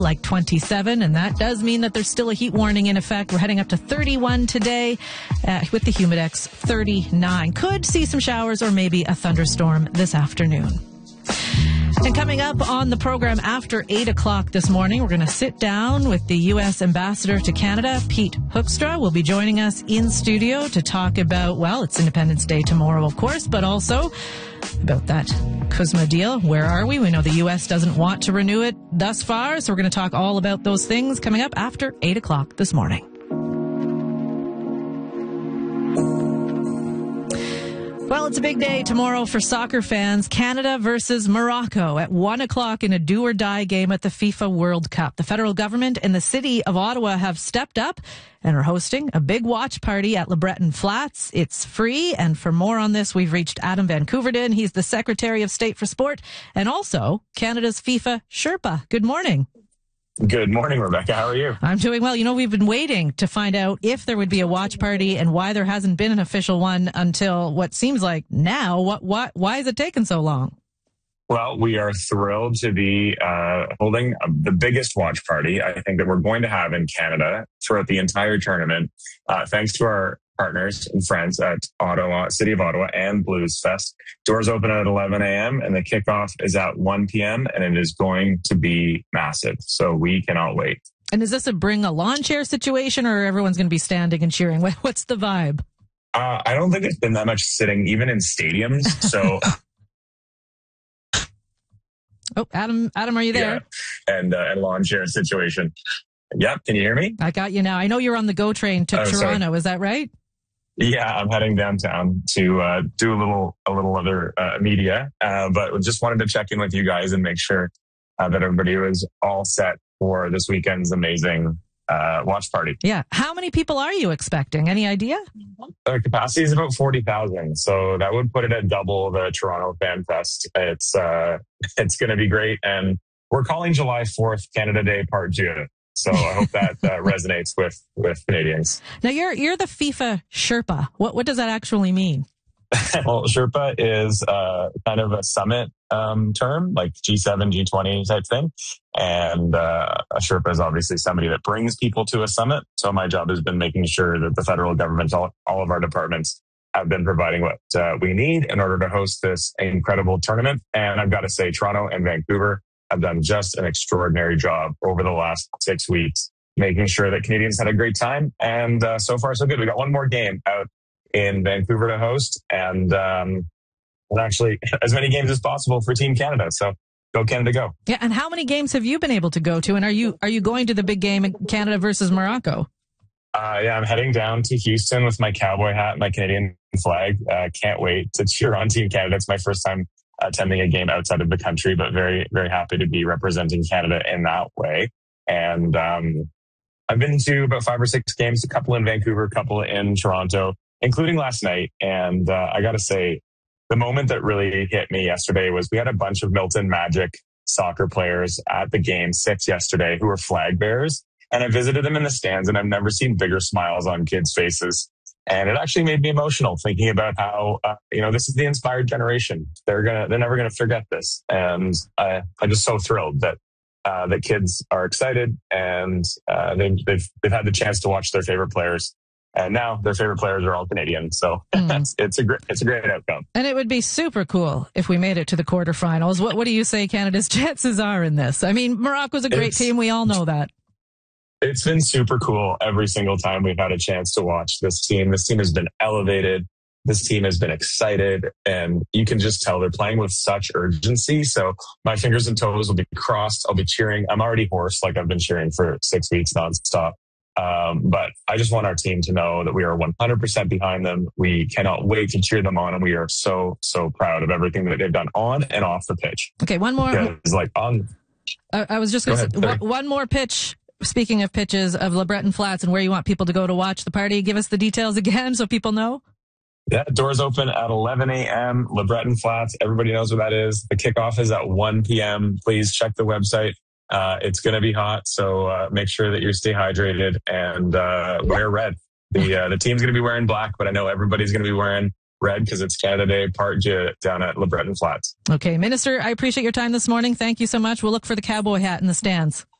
like 27, and that does mean that there's still a heat warning in effect. We're heading up to 31 today with the Humidex 39. Could see some showers or maybe a thunderstorm this afternoon. And coming up on the program after 8 o'clock this morning, we're going to sit down with the U.S. Ambassador to Canada, Pete Hoekstra. Will be joining us in studio to talk about, well, it's Independence Day tomorrow, of course, but also about that CUSMA deal. Where are we? We know the U.S. doesn't want to renew it thus far, so we're going to talk all about those things coming up after 8 o'clock this morning. Well, it's a big day tomorrow for soccer fans. Canada versus Morocco at 1 o'clock in a do-or-die game at the FIFA World Cup. The federal government and the city of Ottawa have stepped up and are hosting a big watch party at LeBreton Flats. It's free, and for more on this, we've reached Adam Van Koeverden. He's the Secretary of State for Sport and also Canada's FIFA Sherpa. Good morning. Good morning, Rebecca. How are you? I'm doing well. You know, we've been waiting to find out if there would be a watch party and why there hasn't been an official one until what seems like now. Why is it taking so long? Well, we are thrilled to be holding the biggest watch party I think that we're going to have in Canada throughout the entire tournament, thanks to our partners and friends at Ottawa, City of Ottawa and Blues Fest. Doors open at 11 a.m. and the kickoff is at 1 p.m. and it is going to be massive. So we cannot wait. And is this a bring a lawn chair situation or everyone's going to be standing and cheering? What's the vibe? I don't think there's been that much sitting, even in stadiums. So... Oh, Adam, are you there? Yeah. And lawn chair situation. Yep. Can you hear me? I got you now. I know you're on the GO train to Toronto. Sorry. Is that right? Yeah, I'm heading downtown to do a little other media, but just wanted to check in with you guys and make sure that everybody was all set for this weekend's amazing watch party. Yeah. How many people are you expecting? Any idea? The capacity is about 40,000. So that would put it at double the Toronto Fan Fest. It's going to be great. And we're calling July 4th Canada Day Part 2. So I hope that resonates with Canadians. Now you're the FIFA Sherpa. What does that actually mean? Well, Sherpa is kind of a summit term, like G7, G20 type thing. And a Sherpa is obviously somebody that brings people to a summit. So my job has been making sure that the federal government, all of our departments, have been providing what we need in order to host this incredible tournament. And I've got to say, Toronto and Vancouver have done just an extraordinary job over the last 6 weeks, making sure that Canadians had a great time. And so far, so good. We got one more game out in Vancouver to host, and actually as many games as possible for Team Canada. So go Canada, go. Yeah. And how many games have you been able to go to? And are you going to the big game in Canada versus Morocco? Yeah, I'm heading down to Houston with my cowboy hat and my Canadian flag. Can't wait to cheer on Team Canada. It's my first time attending a game outside of the country, but very, very happy to be representing Canada in that way. And I've been to about 5 or 6 games, a couple in Vancouver, a couple in Toronto, including last night. And I got to say, the moment that really hit me yesterday was we had a bunch of Milton Magic soccer players at the game 6 yesterday who were flag bearers. And I visited them in the stands, and I've never seen bigger smiles on kids' faces. And it actually made me emotional thinking about how, this is the inspired generation. They're never gonna forget this. And I'm just so thrilled that the kids are excited and they've had the chance to watch their favorite players. And now their favorite players are all Canadian. So it's a great outcome. And it would be super cool if we made it to the quarterfinals. What do you say Canada's chances are in this? I mean, Morocco's a great team. We all know that. It's been super cool every single time we've had a chance to watch this team. This team has been elevated. This team has been excited, and you can just tell they're playing with such urgency. So my fingers and toes will be crossed. I'll be cheering. I'm already hoarse, like I've been cheering for 6 weeks nonstop. But I just want our team to know that we are 100% behind them. We cannot wait to cheer them on, and we are so, so proud of everything that they've done on and off the pitch. Okay, one more. I was just going to say, one more pitch. Speaking of pitches of LeBreton Flats and where you want people to go to watch the party, give us the details again so people know. Yeah, doors open at 11 a.m. LeBreton Flats. Everybody knows what that is. The kickoff is at 1 p.m. Please check the website. It's going to be hot, so make sure that you stay hydrated and wear red. The team's going to be wearing black, but I know everybody's going to be wearing red because it's Canada Day Part J down at LeBreton Flats. Okay, Minister, I appreciate your time this morning. Thank you so much. We'll look for the cowboy hat in the stands.